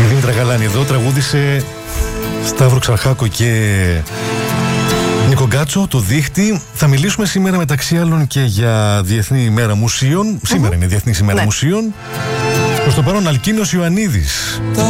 Η Δήμητρα Γαλάνη εδώ τραγούδισε Σταύρο Ξαρχάκο και Νίκο Γκάτσο, το δίχτυ. Θα μιλήσουμε σήμερα μεταξύ άλλων και για Διεθνή ημέρα μουσείων. Σήμερα είναι Διεθνής ημέρα μουσείων. Προς το παρόν Αλκίνος Ιωαννίδης.